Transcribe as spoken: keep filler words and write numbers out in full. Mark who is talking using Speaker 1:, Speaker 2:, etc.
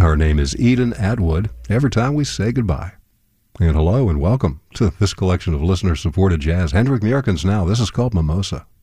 Speaker 1: Her name is Eden Atwood. Every time we say goodbye. And hello and welcome to this collection of listener-supported jazz. Hendrik Mierkens now. This is called Mimosa.